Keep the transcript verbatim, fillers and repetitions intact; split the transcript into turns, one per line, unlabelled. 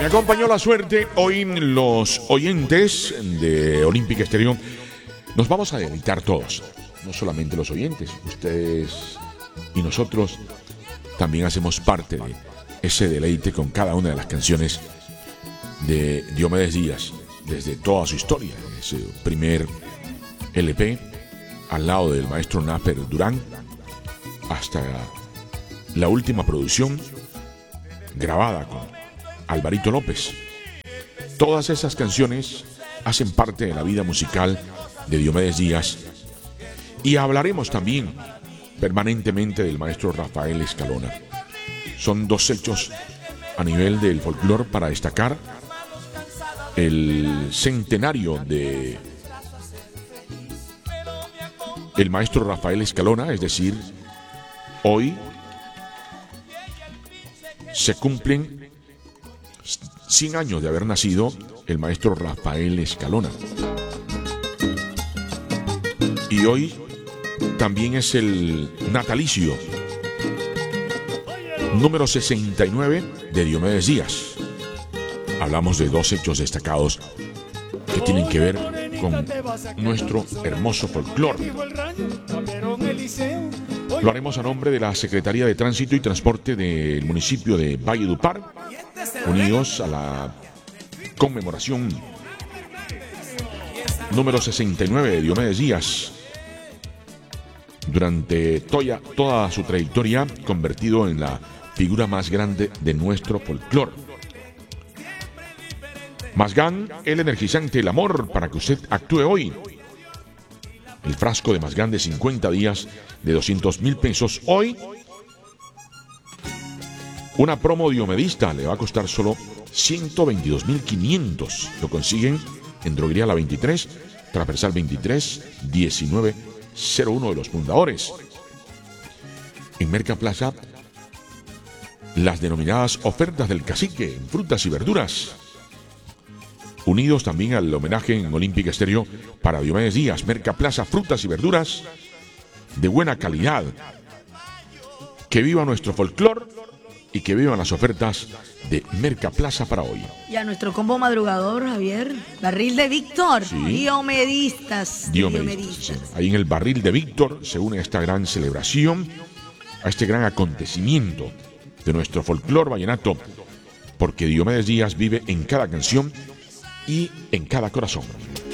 Me acompañó la suerte. Hoy los oyentes de Olímpica Estéreo nos vamos a deleitar todos. No solamente los oyentes, ustedes y nosotros también hacemos parte de ese deleite con cada una de las canciones de Diomedes Díaz, desde toda su historia, ese primer L P al lado del maestro Naper Durán, hasta la última producción grabada con Alvarito López. Todas esas canciones hacen parte de la vida musical de Diomedes Díaz, y hablaremos también permanentemente del maestro Rafael Escalona. Son dos hechos a nivel del folclore para destacar: el centenario de el maestro Rafael Escalona, es decir, hoy se cumplen cien años de haber nacido el maestro Rafael Escalona. Y hoy también es el natalicio número sesenta y nueve de Diomedes Díaz. Hablamos de dos hechos destacados que tienen que ver con nuestro hermoso folclore. Lo haremos a nombre de la Secretaría de Tránsito y Transporte del municipio de Valledupar, unidos a la conmemoración número sesenta y nueve de Diomedes Díaz. Durante toya, toda su trayectoria, convertido en la figura más grande de nuestro folclore. Mazgán, el energizante, el amor para que usted actúe hoy. El frasco de Mazgán de cincuenta días de doscientos mil pesos. Hoy, una promo diomedista le va a costar solo ciento veintidós mil quinientos. Lo consiguen en Droguería La veintitrés, Transversal veintitrés, diecinueve cero uno de los fundadores. En Mercaplaza, las denominadas ofertas del cacique en frutas y verduras. Unidos también al homenaje en Olímpica Estéreo para Diomedes Díaz. Mercaplaza, frutas y verduras de buena calidad. Que viva nuestro folclore y que vivan las ofertas de Mercaplaza para hoy.
Y a nuestro combo madrugador, Javier, barril de Víctor, sí. Diomedistas.
Diomedistas. Sí. Ahí en el barril de Víctor se une a esta gran celebración, a este gran acontecimiento de nuestro folclore vallenato, porque Diomedes Díaz vive en cada canción y en cada corazón.